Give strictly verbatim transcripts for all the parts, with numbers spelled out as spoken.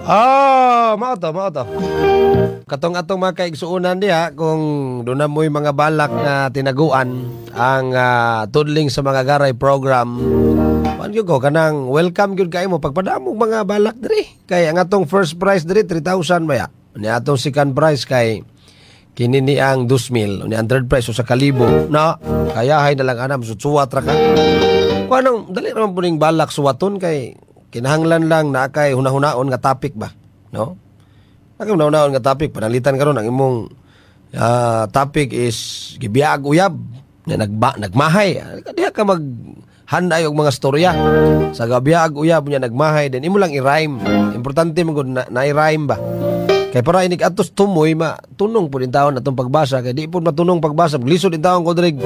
Oh, mao to, mao to. Katong atong mga kaigsuunan diha kung doon na mo'y mga balak na tinaguan ang uh, tudling sa mga garay program. Man gyud ko kanang welcome gyud kay mo pagpadamog mga balak diri. Kay ang atong first prize diri three thousand baya. Ni atong second prize kay kini ni ang two thousand. Ni ang third prize so sa kalibo. No, kaya hay na lang anam susuwat ra ka. Kung anong dali naman po ning balak suwaton kay kinahanglan lang na kay hunahunahon nga topic ba, no? Ang hunahunahon nga topic panalitan karon ang imong uh, topic is gibiyag uyab na nagba nagmahay. Diha ka mag hanay og mga storya sa gabiyag uyab nya nagmahay then imo lang i-rhyme. Importante man gud na, na i-rhyme ba. Kay para inig atos tumoy ma tunong po din taon atong pagbasa kay di po matunong pagbasa maglisod din taon kodrig.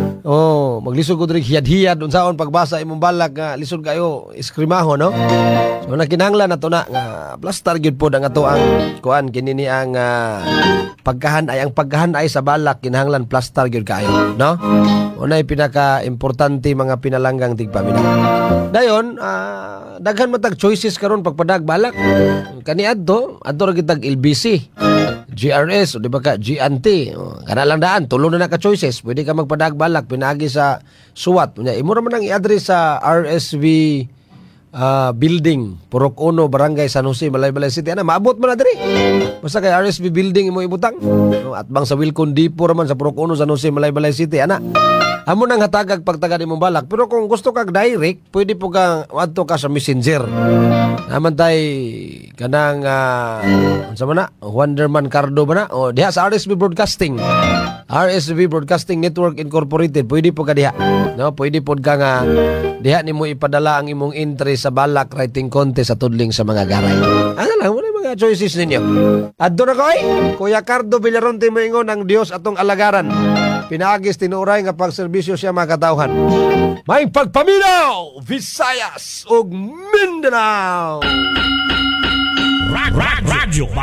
Oh, maglisod kodrig hiyad-hiyad unsaon pagbasa imong balak nga lisod kayo iskrimaho no. So nakinahanglan nato na nga plaster gyud pod ang ato ang kuan kini ni ang uh, pagkahan ay ang pagkahan ay sa balak kinahanglan plaster gyud kayo no. Unay pinaka importante mga pinalanggang tigpaminaw. Dayon uh, daghan matag choices karon pagpadag balak. Kani adto adto ra kitag L B C, G R S o di ba ka G N T. O, kana lang daan tulo na na ka choices. Pwede ka magpadag balak pinagi sa suwat. Unya imo ra man ang i-address sa R S V uh, building Purok Uno Barangay San Jose Malaybalay City ana maabot man na diri. Basta kay R S V building imo ibutang. No, at bang sa Wilcon Depot ra man sa Purok Uno San Jose Malaybalay City ana. Amo nang hatagag pagtagad imong balak. Pero kung gusto kag direct, pwede po kang adto ka sa Messenger. Naman tay kanang uh, unsa man na? Wonderman Cardo ba na? O diha sa R S V Broadcasting. R S V Broadcasting Network Incorporated. Pwede po ka diha. No, pwede po ka nga diha nimo ipadala ang imong entry sa balak writing contest sa tudling sa mga garay. Ano lang, wala mga choices ninyo. Adto na koy, Kuya Cardo Villaronte moingon ang Dios atong alagaran. Pinagis tinuray nga pagserbisyo siya mga katawhan. May pagpaminaw, Visayas ug Mindanao. Rock, rock, radio.